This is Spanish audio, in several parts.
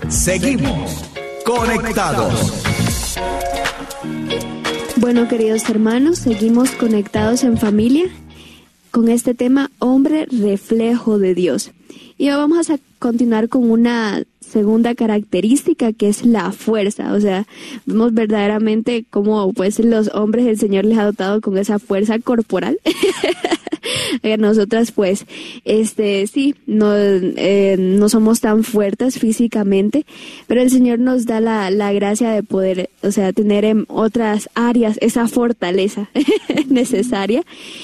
Seguimos conectados. Bueno, queridos hermanos, seguimos conectados en familia con este tema, hombre reflejo de Dios. Y vamos a continuar con una segunda característica, que es la fuerza. O sea, vemos verdaderamente cómo pues los hombres el Señor les ha dotado con esa fuerza corporal. Nosotras pues sí, no somos tan fuertes físicamente, pero el Señor nos da la gracia de poder, o sea, tener en otras áreas esa fortaleza necesaria.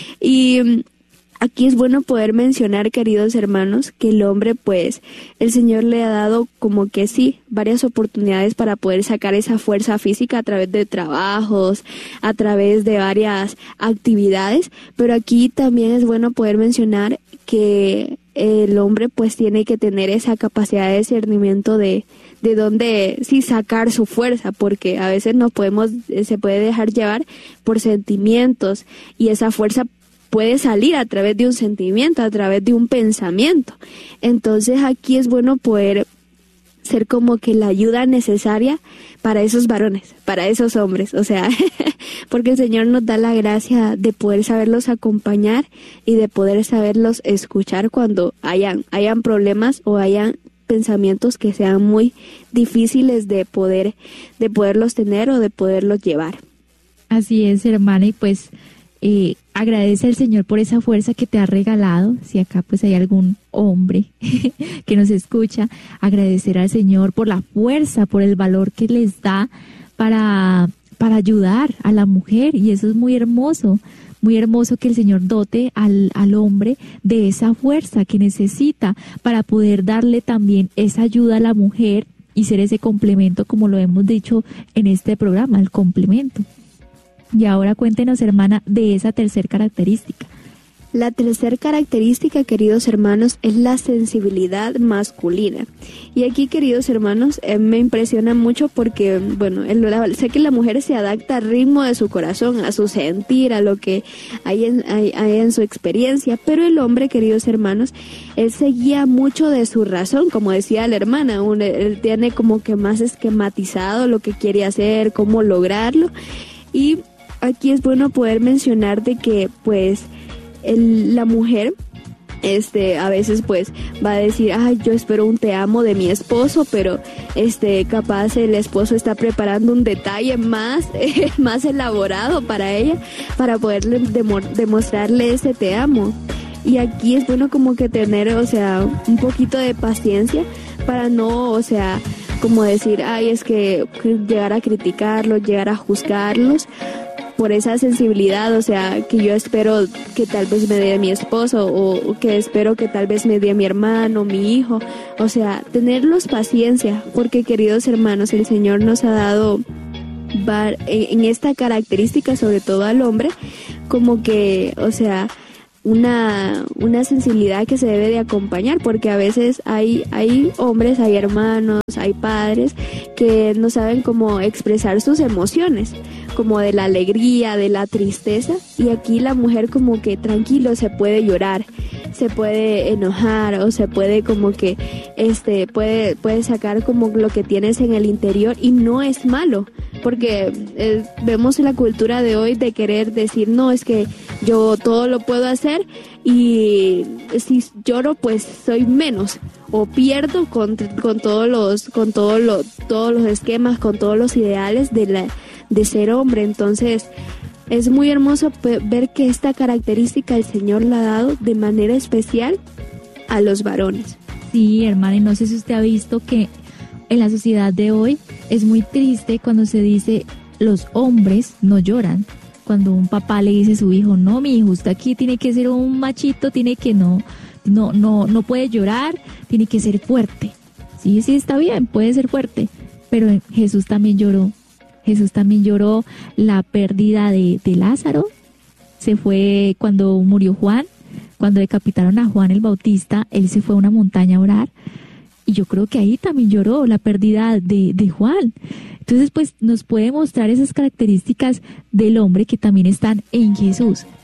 Y aquí es bueno poder mencionar, queridos hermanos, que el hombre, pues, el Señor le ha dado como que sí, varias oportunidades para poder sacar esa fuerza física a través de trabajos, a través de varias actividades, pero aquí también es bueno poder mencionar que el hombre, pues, tiene que tener esa capacidad de discernimiento de dónde sí sacar su fuerza, porque a veces se puede dejar llevar por sentimientos, y esa fuerza puede salir a través de un sentimiento, a través de un pensamiento. Entonces aquí es bueno poder ser como que la ayuda necesaria para esos varones, para esos hombres, o sea, porque el Señor nos da la gracia de poder saberlos acompañar y de poder saberlos escuchar cuando hayan problemas o hayan pensamientos que sean muy difíciles de poderlos tener o de poderlos llevar. Así es, hermana, y pues agradece al Señor por esa fuerza que te ha regalado. Si acá pues hay algún hombre que nos escucha, agradecer al Señor por la fuerza, por el valor que les da para ayudar a la mujer, y eso es muy hermoso que el Señor dote al hombre de esa fuerza que necesita para poder darle también esa ayuda a la mujer y ser ese complemento, como lo hemos dicho en este programa, el complemento. Y ahora cuéntenos, hermana, de esa tercera característica. La tercera característica, queridos hermanos, es la sensibilidad masculina. Y aquí, queridos hermanos, me impresiona mucho porque, bueno, sé que la mujer se adapta al ritmo de su corazón, a su sentir, a lo que hay en su experiencia, pero el hombre, queridos hermanos, él se guía mucho de su razón, como decía la hermana, él tiene como que más esquematizado lo que quiere hacer, cómo lograrlo. Y aquí es bueno poder mencionar de que, pues, la mujer, a veces, pues, va a decir, yo espero un te amo de mi esposo, pero, capaz el esposo está preparando un detalle más elaborado para ella, para poderle demostrarle ese te amo. Y aquí es bueno como que tener, o sea, un poquito de paciencia para no, o sea, como decir, es que llegar a criticarlos, llegar a juzgarlos por esa sensibilidad, o sea, que yo espero que tal vez me dé mi esposo, o que espero que tal vez me dé mi hermano, mi hijo, o sea, tenerlos paciencia, porque, queridos hermanos, el Señor nos ha dado en esta característica, sobre todo al hombre, como que, o sea, una sensibilidad que se debe de acompañar, porque a veces hay hombres, hay hermanos, hay padres que no saben cómo expresar sus emociones, como de la alegría, de la tristeza, y aquí la mujer como que tranquilo se puede llorar, se puede enojar, o se puede como que puede sacar como lo que tienes en el interior, y no es malo, porque vemos la cultura de hoy de querer decir, no, es que yo todo lo puedo hacer, y si lloro pues soy menos, o pierdo con todos los esquemas, con todos los ideales de ser hombre. Entonces es muy hermoso ver que esta característica el Señor la ha dado de manera especial a los varones. Sí, hermana, y no sé si usted ha visto que en la sociedad de hoy es muy triste cuando se dice los hombres no lloran. Cuando un papá le dice a su hijo, no, mi hijo, usted aquí tiene que ser un machito, tiene que no puede llorar, tiene que ser fuerte. Sí, está bien, puede ser fuerte, pero Jesús también lloró. Jesús también lloró la pérdida de Lázaro. Se fue cuando murió Juan, cuando decapitaron a Juan el Bautista, él se fue a una montaña a orar. Y yo creo que ahí también lloró la pérdida de Juan. Entonces, pues nos puede mostrar esas características del hombre que también están en Jesús.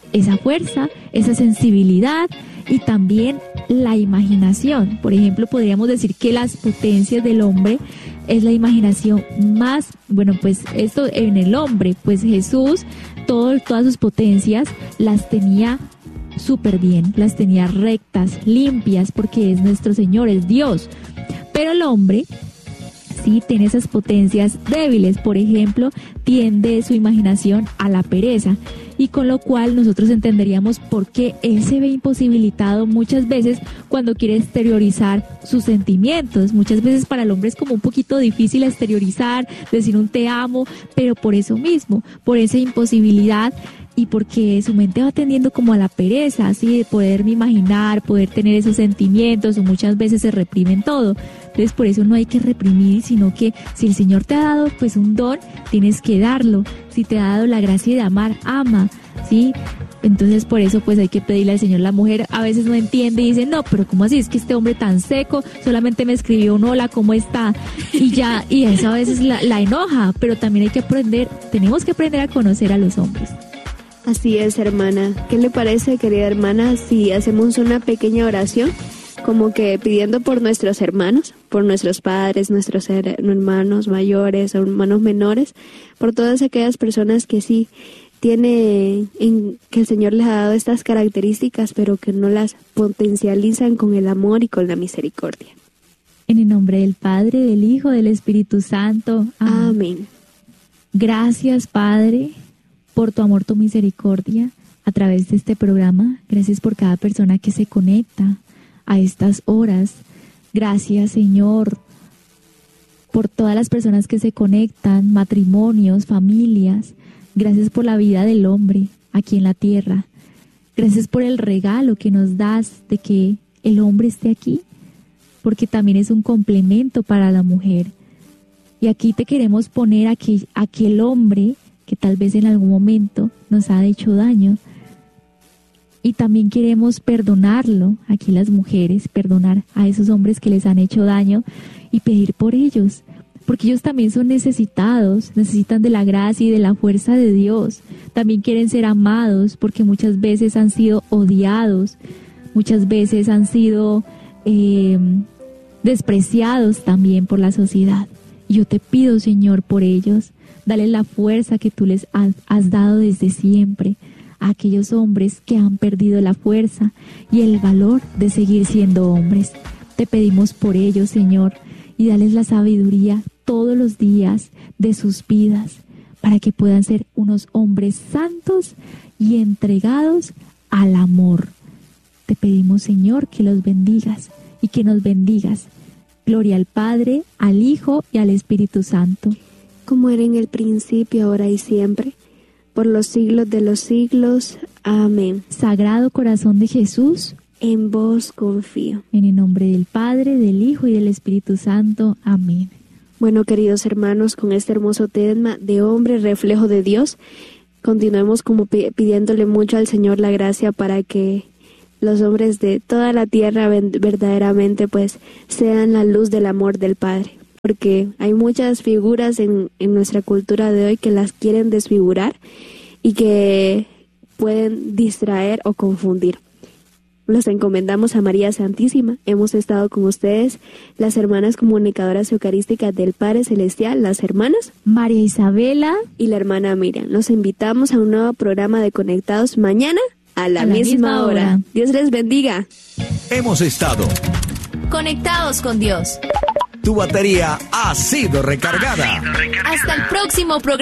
esa fuerza, esa sensibilidad y también la imaginación. Por ejemplo, podríamos decir que las potencias del hombre es la imaginación más, bueno, pues esto en el hombre, pues Jesús, todas sus potencias las tenía súper bien, las tenía rectas, limpias, porque es nuestro Señor, es Dios. Pero el hombre sí tiene esas potencias débiles. Por ejemplo, tiende su imaginación a la pereza, y con lo cual nosotros entenderíamos por qué él se ve imposibilitado muchas veces cuando quiere exteriorizar sus sentimientos. Muchas veces para el hombre es como un poquito difícil exteriorizar, decir un te amo, pero por eso mismo, por esa imposibilidad, y porque su mente va tendiendo como a la pereza, así de poderme imaginar, poder tener esos sentimientos, o muchas veces se reprimen todo. Entonces por eso no hay que reprimir, sino que si el Señor te ha dado pues un don, tienes que darlo. Si te ha dado la gracia de amar, ama, ¿sí? Entonces por eso pues hay que pedirle al Señor. La mujer a veces no entiende y dice, no, pero ¿cómo así? Es que este hombre tan seco solamente me escribió un hola, ¿cómo está? Y ya, y eso a veces la enoja, pero también hay que aprender, tenemos que aprender a conocer a los hombres. Así es, hermana. ¿Qué le parece, querida hermana, si hacemos una pequeña oración, como que pidiendo por nuestros hermanos, por nuestros padres, nuestros hermanos mayores o hermanos menores, por todas aquellas personas que sí tienen, que el Señor les ha dado estas características, pero que no las potencializan con el amor y con la misericordia? En el nombre del Padre, del Hijo, del Espíritu Santo. Amén. Amén. Gracias, Padre, por tu amor, tu misericordia a través de este programa. Gracias por cada persona que se conecta a estas horas. Gracias, Señor, por todas las personas que se conectan, matrimonios, familias. Gracias por la vida del hombre aquí en la tierra. Gracias por el regalo que nos das de que el hombre esté aquí, porque también es un complemento para la mujer. Y aquí te queremos poner aquel hombre que tal vez en algún momento nos ha hecho daño. Y también queremos perdonarlo, aquí las mujeres, perdonar a esos hombres que les han hecho daño y pedir por ellos, porque ellos también son necesitados, necesitan de la gracia y de la fuerza de Dios. También quieren ser amados, porque muchas veces han sido odiados, muchas veces han sido despreciados también por la sociedad. Y yo te pido, Señor, por ellos, dale la fuerza que tú les has dado desde siempre a aquellos hombres que han perdido la fuerza y el valor de seguir siendo hombres. Te pedimos por ellos, Señor, y dales la sabiduría todos los días de sus vidas para que puedan ser unos hombres santos y entregados al amor. Te pedimos, Señor, que los bendigas y que nos bendigas. Gloria al Padre, al Hijo y al Espíritu Santo. Como era en el principio, ahora y siempre, por los siglos de los siglos. Amén. Sagrado corazón de Jesús, en vos confío. En el nombre del Padre, del Hijo y del Espíritu Santo. Amén. Bueno, queridos hermanos, con este hermoso tema de hombre, reflejo de Dios, continuemos como pidiéndole mucho al Señor la gracia para que los hombres de toda la tierra verdaderamente pues sean la luz del amor del Padre. Porque hay muchas figuras en nuestra cultura de hoy que las quieren desfigurar y que pueden distraer o confundir. Los encomendamos a María Santísima. Hemos estado con ustedes, las hermanas comunicadoras eucarísticas del Padre Celestial, las hermanas María Isabela y la hermana Miriam. Los invitamos a un nuevo programa de Conectados mañana a la misma hora. Dios les bendiga. Hemos estado conectados con Dios. Tu batería ha sido recargada. Hasta el próximo programa.